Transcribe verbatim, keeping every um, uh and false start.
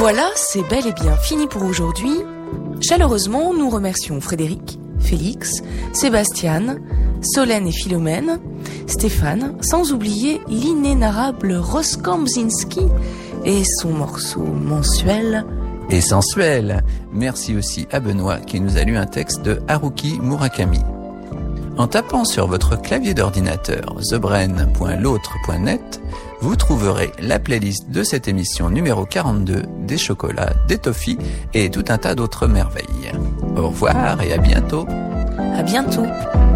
Voilà, c'est bel et bien fini pour aujourd'hui. Chaleureusement, nous remercions Frédéric, Félix, Sébastien, Solène et Philomène, Stéphane, sans oublier l'inénarrable Roskomzinski et son morceau mensuel et sensuel. Merci aussi à Benoît qui nous a lu un texte de Haruki Murakami. En tapant sur votre clavier d'ordinateur the brain point l'autre point net, vous trouverez la playlist de cette émission numéro quarante-deux, des chocolats, des toffees et tout un tas d'autres merveilles. Au revoir et à bientôt. À bientôt.